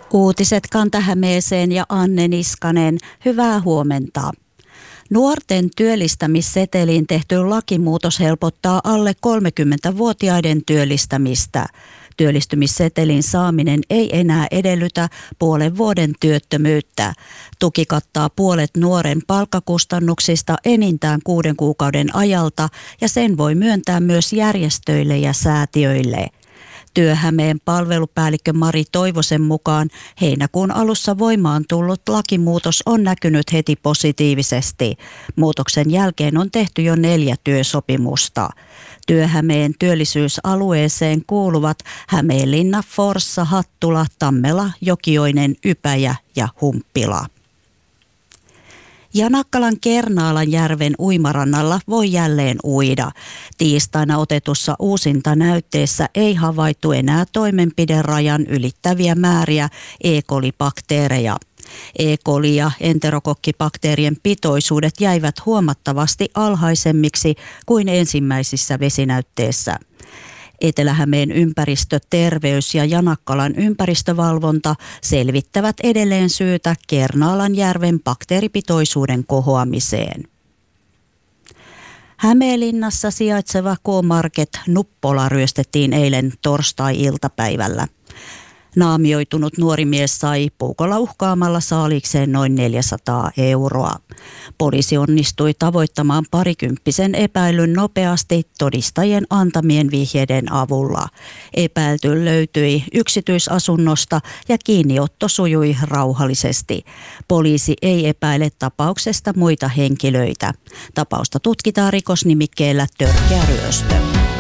Uutiset Kanta-Hämeeseen ja Anne Niskanen. Hyvää huomenta. Nuorten työllistämisseteliin tehty lakimuutos helpottaa alle 30-vuotiaiden työllistämistä. Työllistymissetelin saaminen ei enää edellytä puolen vuoden työttömyyttä. Tuki kattaa puolet nuoren palkkakustannuksista enintään 6 kuukauden ajalta ja sen voi myöntää myös järjestöille ja säätiöille. Työ-Hämeen palvelupäällikkö Mari Toivosen mukaan heinäkuun alussa voimaan tullut lakimuutos on näkynyt heti positiivisesti. Muutoksen jälkeen on tehty jo 4 työsopimusta. Työ-Hämeen työllisyysalueeseen kuuluvat Hämeenlinna, Forssa, Hattula, Tammela, Jokioinen, Ypäjä ja Humppila. Janakkalan Kernaalanjärven uimarannalla voi jälleen uida. Tiistaina otetussa uusintanäytteessä ei havaittu enää toimenpiderajan ylittäviä määriä E. coli-bakteereja. E. coli- ja enterokokkibakteerien pitoisuudet jäivät huomattavasti alhaisemmiksi kuin ensimmäisissä vesinäytteissä. Etelä-Hämeen ympäristöterveys ja Janakkalan ympäristövalvonta selvittävät edelleen syytä Kernaalanjärven bakteeripitoisuuden kohoamiseen. Hämeenlinnassa sijaitseva K-Market Nuppola ryöstettiin eilen torstai-iltapäivällä. Naamioitunut nuori mies sai puukolla uhkaamalla saaliikseen noin 400 €. Poliisi onnistui tavoittamaan parikymppisen epäilyn nopeasti todistajien antamien vihjeiden avulla. Epäilty löytyi yksityisasunnosta ja kiinniotto sujui rauhallisesti. Poliisi ei epäile tapauksesta muita henkilöitä. Tapausta tutkitaan rikosnimikkeellä törkeä ryöstö.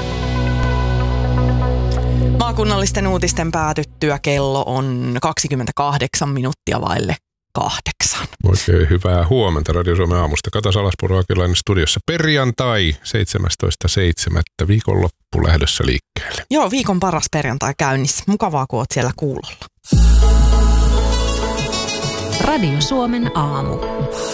Maakunnallisten uutisten päätyttyä kello on 28 minuuttia vaille 8. Oikein hyvää huomenta Radio Suomen aamusta. Kata Salaspuro Akilainen studiossa. Perjantai 17.7. viikonloppu lähdössä liikkeelle. Joo, viikon paras perjantai käynnissä. Mukavaa, kun oot siellä kuulolla. Radio Suomen aamu.